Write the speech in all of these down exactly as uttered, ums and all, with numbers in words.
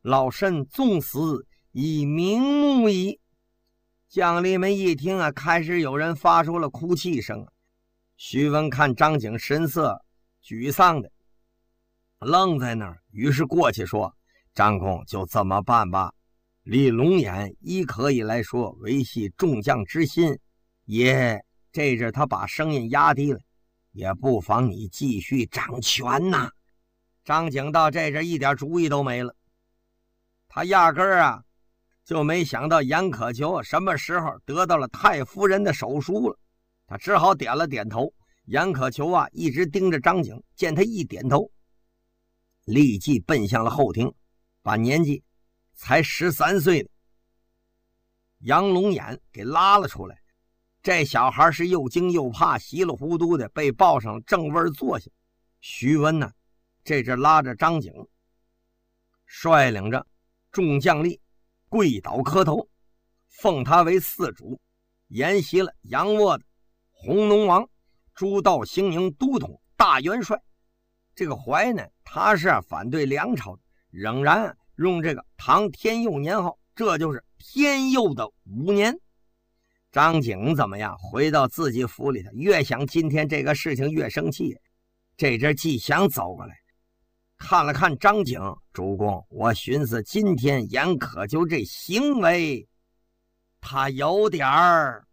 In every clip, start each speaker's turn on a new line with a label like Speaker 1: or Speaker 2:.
Speaker 1: 老身纵死以瞑目矣。将领们一听啊，开始有人发出了哭泣声。徐文看张景神色沮丧的愣在那儿，于是过去说：张公就这么办吧，立龙眼亦可以来说维系众将之心，也这阵他把声音压低了，也不妨你继续掌权呐。张景到这阵一点主意都没了，他压根儿啊就没想到严可求什么时候得到了太夫人的手书了，他只好点了点头。严可求啊一直盯着张景，见他一点头，立即奔向了后庭，把年纪才十三岁的杨龙眼给拉了出来。这小孩是又惊又怕，稀里糊涂的被抱上正位坐下。徐温呢，这阵拉着张景，率领着众将吏跪倒磕头，奉他为四主，沿袭了杨沃的弘农王、朱道兴营都统、大元帅。这个怀呢，他是反对梁朝的，仍然用这个唐天佑年号，这就是天佑的五年。张景怎么样？回到自己府里头，越想今天这个事情越生气。这阵季祥走过来，看了看张景，主公，我寻思今天严可求这行为，他有点儿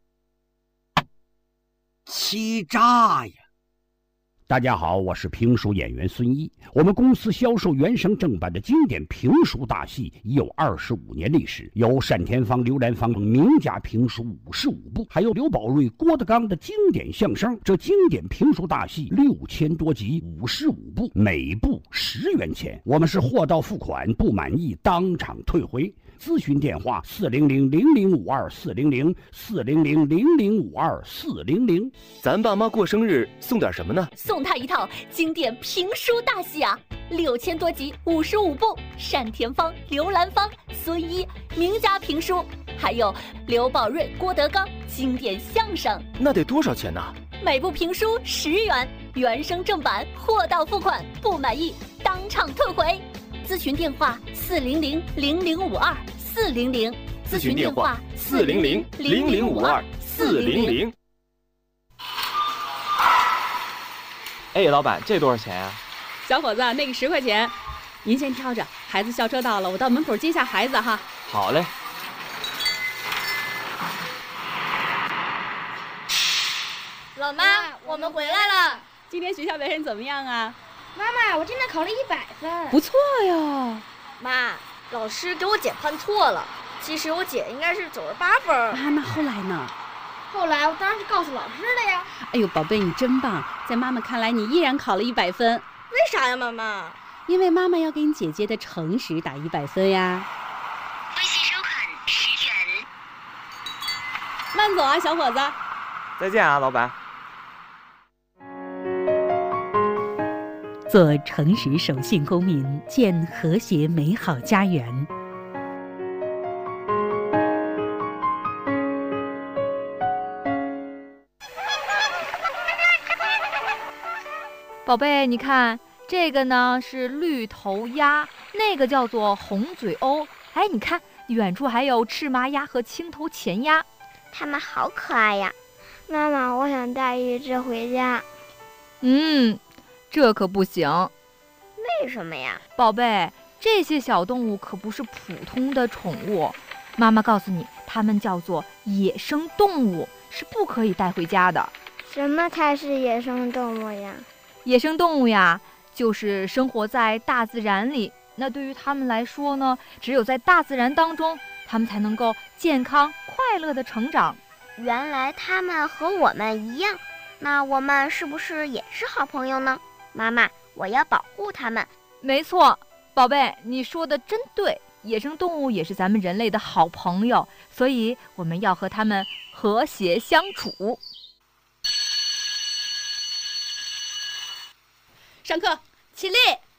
Speaker 1: 欺诈呀。
Speaker 2: 大家好，我是评书演员孙一。我们公司销售原声正版的经典评书大戏已有二十五年历史，有单田芳、刘兰芳名家评书五十五部，还有刘宝瑞、郭德纲的经典相声。这经典评书大戏六千多集，五十五部，每部十元钱。我们是货到付款，不满意当场退回。咨询电话：四零零零零五二四零零四零零零零五二四零零。
Speaker 3: 咱爸妈过生日送点什么呢？
Speaker 4: 送他一套经典评书大戏啊，六千多集，五十五部，单田芳、刘兰芳、孙一名家评书，还有刘宝瑞、郭德纲经典相声。
Speaker 3: 那得多少钱呢？
Speaker 4: 每部评书十元，原声正版，货到付款，不满意当场退回。咨询电话：四零零零零五二四零零。
Speaker 3: 咨询电话：四零零零零五二四零零。哎，老板，这多少钱啊？
Speaker 5: 小伙子，那个十块钱，您先挑着。孩子校车到了，我到门口接下孩子哈。
Speaker 3: 好嘞。
Speaker 6: 老妈，我们回来了。
Speaker 5: 今天学校表现怎么样啊？
Speaker 6: 妈妈，我今天考了一百分。
Speaker 5: 不错呀。
Speaker 6: 妈，老师给我姐判错了，其实我姐应该是九十八分。
Speaker 5: 啊，那后来呢？
Speaker 6: 后来我当然是告诉老师了呀。
Speaker 5: 哎呦，宝贝，你真棒！在妈妈看来，你依然考了一百分。
Speaker 6: 为啥呀，妈妈？
Speaker 5: 因为妈妈要给你姐姐的诚实打一百分呀。
Speaker 7: 微信收款十元。
Speaker 5: 慢走啊，小伙子。
Speaker 3: 再见啊，老板。
Speaker 8: 做诚实守信公民，建和谐美好家园。
Speaker 9: 宝贝，你看这个呢是绿头鸭，那个叫做红嘴鸥。哎，你看远处还有赤麻鸭和青头前鸭，
Speaker 10: 它们好可爱呀！妈妈，我想带一只回家。
Speaker 9: 嗯，这可不行。
Speaker 10: 为什么呀？
Speaker 9: 宝贝，这些小动物可不是普通的宠物，妈妈告诉你，它们叫做野生动物，是不可以带回家的。
Speaker 10: 什么才是野生动物呀？
Speaker 9: 野生动物呀，就是生活在大自然里。那对于他们来说呢，只有在大自然当中，他们才能够健康快乐的成长。
Speaker 10: 原来他们和我们一样，那我们是不是也是好朋友呢？妈妈，我要保护他们。
Speaker 9: 没错，宝贝，你说的真对，野生动物也是咱们人类的好朋友，所以我们要和他们和谐相处。
Speaker 5: 上课，起立。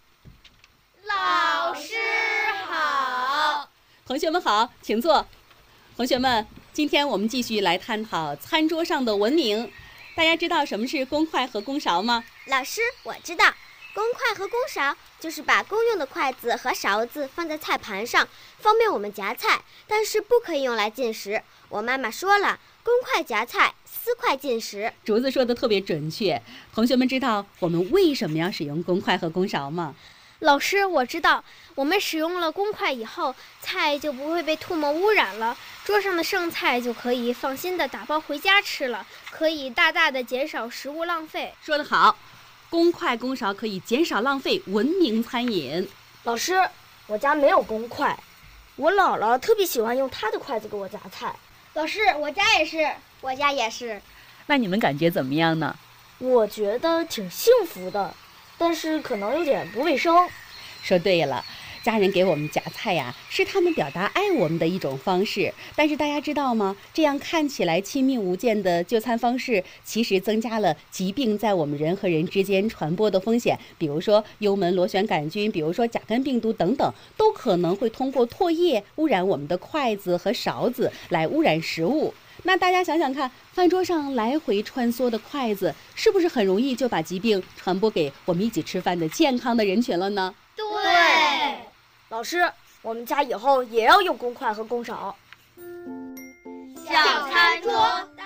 Speaker 6: 老师好。
Speaker 5: 同学们好，请坐。同学们，今天我们继续来探讨餐桌上的文明。大家知道什么是公筷和公勺吗？
Speaker 6: 老师，我知道，公
Speaker 10: 公筷和公勺就是把公用的筷子和勺子放在菜盘上，方便我们夹菜，但是不可以用来进食。我妈妈说了，公筷夹菜，私筷进食。
Speaker 5: 竹子说的特别准确。同学们知道我们为什么要使用公筷和公勺吗？
Speaker 11: 老师，我知道，我们使用了公筷以后，菜就不会被唾沫污染了，桌上的剩菜就可以放心的打包回家吃了，可以大大的减少食物浪费。
Speaker 5: 说得好，公筷公勺可以减少浪费，文明餐饮。
Speaker 6: 老师，我家没有公筷，我姥姥特别喜欢用她的筷子给我夹菜。
Speaker 11: 老师，我家也是，
Speaker 10: 我家也是。
Speaker 5: 那你们感觉怎么样呢？
Speaker 6: 我觉得挺幸福的，但是可能有点不卫生。
Speaker 5: 说对了，家人给我们夹菜呀，是他们表达爱我们的一种方式。但是大家知道吗？这样看起来亲密无间的就餐方式，其实增加了疾病在我们人和人之间传播的风险。比如说幽门螺旋杆菌，比如说甲肝病毒等等，都可能会通过唾液污染我们的筷子和勺子，来污染食物。那大家想想看，饭桌上来回穿梭的筷子，是不是很容易就把疾病传播给我们一起吃饭的健康的人群了呢？
Speaker 6: 对，老师，我们家以后也要用公筷和公勺。
Speaker 10: 小餐桌